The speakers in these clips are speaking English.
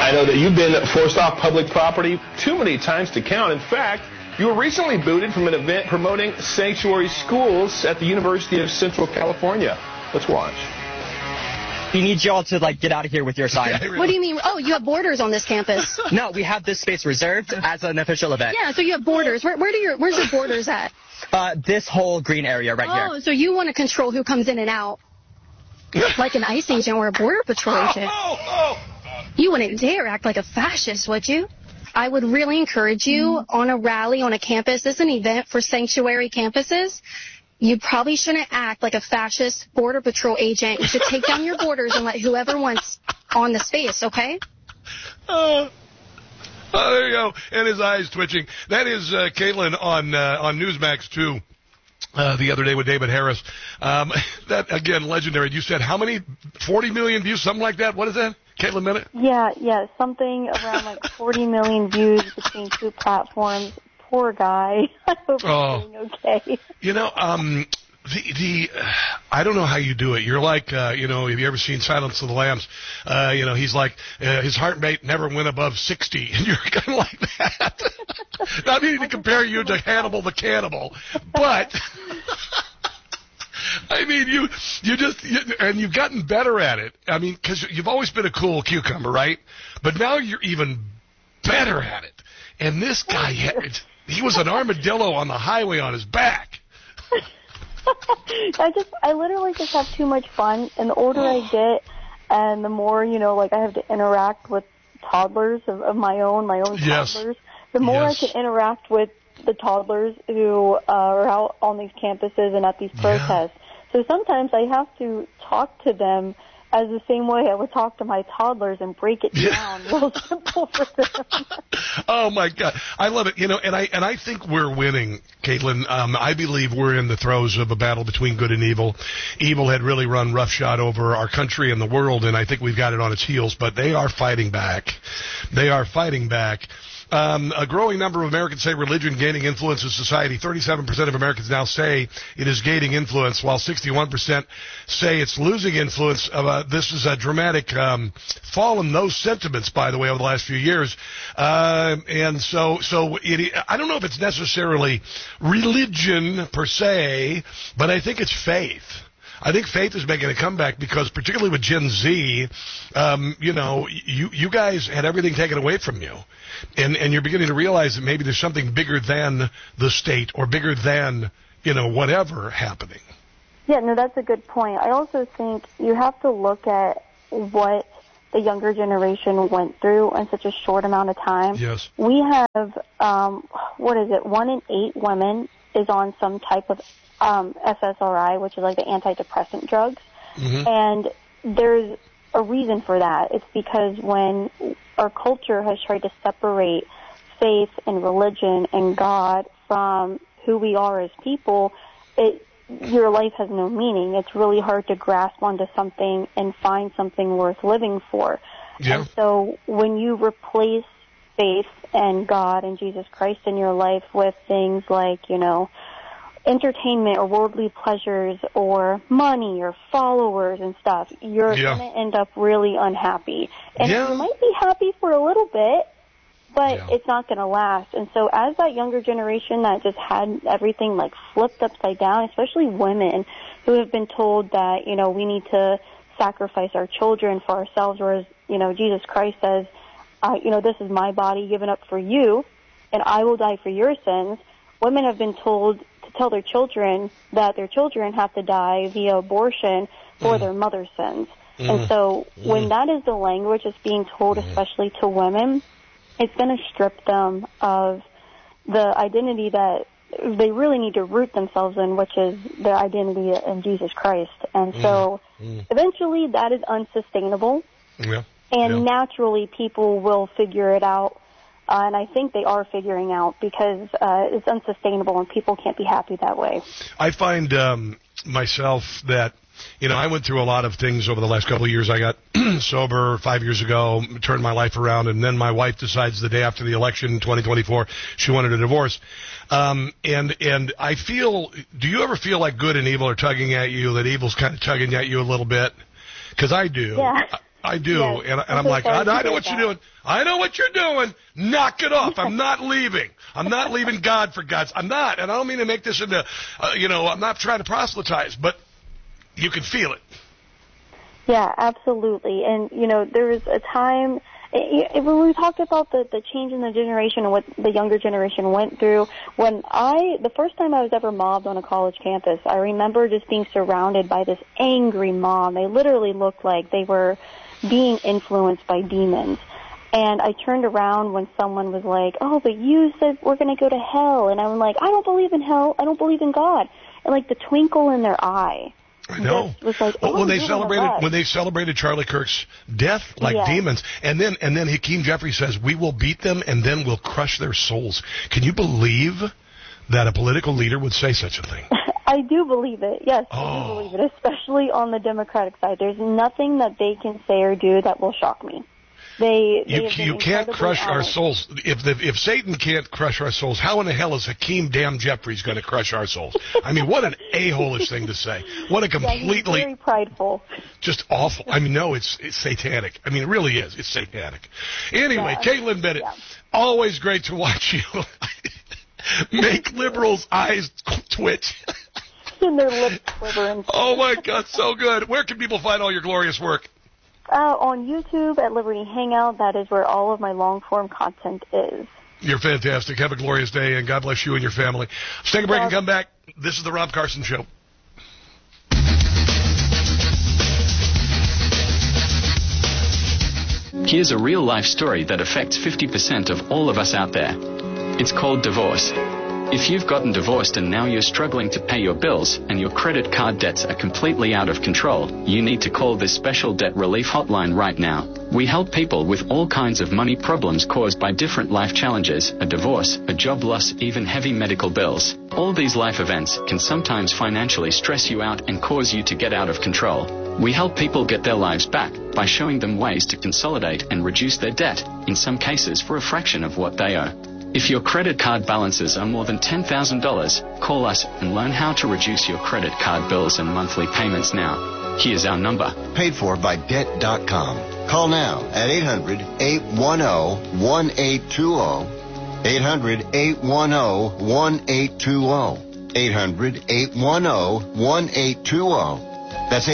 I know that you've been forced off public property too many times to count. In fact, you were recently booted from an event promoting sanctuary schools at the University of Central California. Let's watch. We need y'all to, get out of here with your sign. Yeah, really. What do you mean? Oh, you have borders on this campus. No, we have this space reserved as an official event. Yeah, so you have borders. Where's your borders at? This whole green area right here. Oh, so you want to control who comes in and out. Like an ICE agent or a border patrol agent. You wouldn't dare act like a fascist, would you? I would really encourage you on a rally on a campus. This is an event for sanctuary campuses. You probably shouldn't act like a fascist border patrol agent. You should take down your borders and let whoever wants on the space, okay? Oh, there you go. And his eyes twitching. That is Caitlin on Newsmax 2 the other day with David Harris. That, again, legendary. You said how many? 40 million views, something like that? What is that? Caitlin Bennett? Yeah, something around 40 million views between two platforms. Poor guy. I hope he's doing okay. You know, I don't know how you do it. You're like, have you ever seen Silence of the Lambs? He's like, his heart rate never went above 60, and you're kind of like that. Not meaning to compare you to Hannibal the Cannibal, but I mean, and you've gotten better at it. I mean, because you've always been a cool cucumber, right? But now you're even better at it. And this guy, he was an armadillo on the highway on his back. I literally just have too much fun, and the older I get, and the more, I have to interact with toddlers of my own Yes. toddlers, the more I can interact with the toddlers who are out on these campuses and at these protests. So sometimes I have to talk to them as the same way I would talk to my toddlers and break it down real simple for them. Oh my God, I love it. And I think we're winning, Caitlin. I believe we're in the throes of a battle between good and evil. Evil had really run roughshod over our country and the world, and I think we've got it on its heels. But they are fighting back. They are fighting back. A growing number of Americans say religion gaining influence in society. 37% of Americans now say it is gaining influence, while 61% say it's losing influence. This is a dramatic fall in those sentiments, by the way, over the last few years. And so I don't know if it's necessarily religion per se, but I think it's faith. I think faith is making a comeback because, particularly with Gen Z, you guys had everything taken away from you. And you're beginning to realize that maybe there's something bigger than the state or bigger than, whatever happening. Yeah, no, that's a good point. I also think you have to look at what the younger generation went through in such a short amount of time. Yes. We have, 1 in 8 women is on some type of SSRI, which is like the antidepressant drugs. Mm-hmm. And there's a reason for that. It's because when our culture has tried to separate faith and religion and God from who we are as people, your life has no meaning. It's really hard to grasp onto something and find something worth living for. Yeah. And so when you replace faith and God and Jesus Christ in your life with things like, entertainment or worldly pleasures or money or followers and stuff, you're going to end up really unhappy. And you might be happy for a little bit, but it's not going to last. And so as that younger generation that just had everything flipped upside down, especially women who have been told that, we need to sacrifice our children for ourselves, whereas, Jesus Christ says, this is my body given up for you, and I will die for your sins. Women have been told to tell their children that their children have to die via abortion for their mother's sins. And so when that is the language that's being told, especially to women, it's going to strip them of the identity that they really need to root themselves in, which is their identity in Jesus Christ. And so eventually that is unsustainable. Yeah. And naturally people will figure it out. And I think they are figuring out because it's unsustainable and people can't be happy that way. I find myself that, I went through a lot of things over the last couple of years. I got sober 5 years ago, turned my life around, and then my wife decides the day after the election in 2024 she wanted a divorce. And I feel, do you ever feel like good and evil are tugging at you, that evil's kind of tugging at you a little bit? Because I do. Yeah. I do, Yes. and I'm like, I know what you're doing. I know what you're doing. Knock it off. I'm not leaving. I'm not leaving God, for God's. I'm not, and I don't mean to make this into, I'm not trying to proselytize, but you can feel it. Yeah, absolutely. And, there was a time, when we talked about the change in the generation and what the younger generation went through, the first time I was ever mobbed on a college campus, I remember just being surrounded by this angry mob. They literally looked like they were being influenced by demons. And I turned around when someone was like, oh, but you said we're going to go to hell. And I'm like, I don't believe in hell. I don't believe in God. And like the twinkle in their eye. I know. Was like, oh, when they celebrated Charlie Kirk's death like demons, and then Hakeem Jeffries says, we will beat them and then we'll crush their souls. Can you believe that a political leader would say such a thing? I do believe it. Yes, I do believe it, especially on the Democratic side. There's nothing that they can say or do that will shock me. You can't crush our souls. If Satan can't crush our souls, how in the hell is Hakeem damn Jeffries going to crush our souls? I mean, what an a-hole-ish thing to say. What a completely... he's very prideful. Just awful. I mean, no, it's satanic. I mean, it really is. It's satanic. Anyway, Caitlin Bennett, always great to watch you make liberals' eyes twitch. And their lips quivering. Oh, my God, so good. Where can people find all your glorious work? On YouTube at Liberty Hangout. That is where all of my long-form content is. You're fantastic. Have a glorious day, and God bless you and your family. Let's take a break and come back. This is The Rob Carson Show. Here's a real-life story that affects 50% of all of us out there. It's called divorce. If you've gotten divorced and now you're struggling to pay your bills and your credit card debts are completely out of control, you need to call this special debt relief hotline right now. We help people with all kinds of money problems caused by different life challenges, a divorce, a job loss, even heavy medical bills. All these life events can sometimes financially stress you out and cause you to get out of control. We help people get their lives back by showing them ways to consolidate and reduce their debt, in some cases for a fraction of what they owe. If your credit card balances are more than $10,000, call us and learn how to reduce your credit card bills and monthly payments now. Here's our number. Paid for by Debt.com. Call now at 800-810-1820. 800-810-1820. 800-810-1820. That's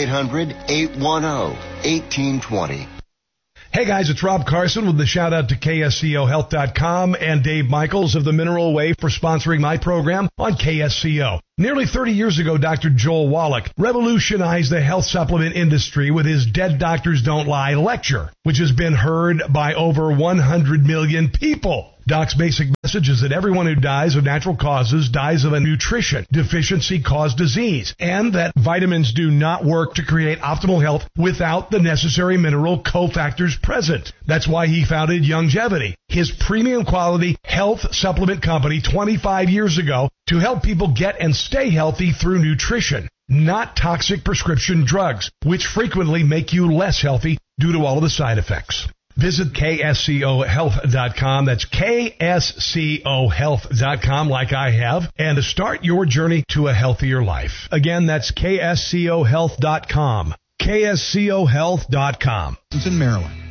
800-810-1820. Hey guys, it's Rob Carson with the shout out to KSCOHealth.com and Dave Michaels of the Mineral Way for sponsoring my program on KSCO. Nearly 30 years ago, Dr. Joel Wallach revolutionized the health supplement industry with his Dead Doctors Don't Lie lecture, which has been heard by over 100 million people. Doc's basic message is that everyone who dies of natural causes dies of a nutrition deficiency caused disease, and that vitamins do not work to create optimal health without the necessary mineral cofactors present. That's why he founded Youngevity, his premium quality health supplement company 25 years ago, to help people get and stay healthy through nutrition, not toxic prescription drugs, which frequently make you less healthy due to all of the side effects. Visit KSCOHealth.com. That's KSCOHealth.com, like I have, and to start your journey to a healthier life. Again, that's KSCOHealth.com. KSCOHealth.com. It's in Maryland.